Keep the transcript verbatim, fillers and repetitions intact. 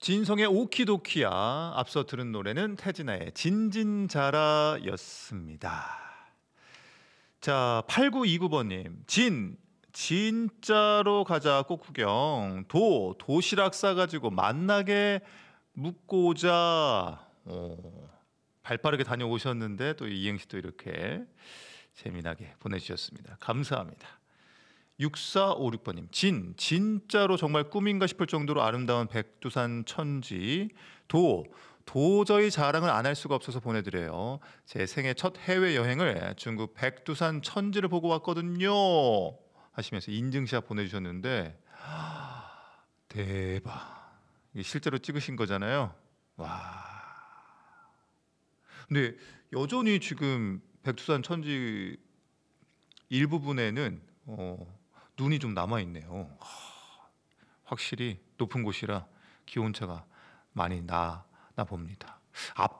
진성의 오키도키야. 앞서 들은 노래는 태진아의 진진자라였습니다. 자, 팔구이구 번님. 진, 진짜로 가자 꽃구경. 도, 도시락 싸가지고 만나게 묵고 오자. 오, 발빠르게 다녀오셨는데 또 이행시 또 이렇게 재미나게 보내주셨습니다. 감사합니다. 육사오육 번님. 진, 진짜로 정말 꿈인가 싶을 정도로 아름다운 백두산 천지. 도, 도저히 자랑을 안 할 수가 없어서 보내드려요. 제 생애 첫 해외여행을 중국 백두산 천지를 보고 왔거든요 하시면서 인증샷 보내주셨는데 대박. 이게 실제로 찍으신 거잖아요. 와. 근데 여전히 지금 백두산 천지 일부분에는 어, 눈이 좀 남아있네요. 확실히 높은 곳이라 기온차가 많이 나나 봅니다. 앞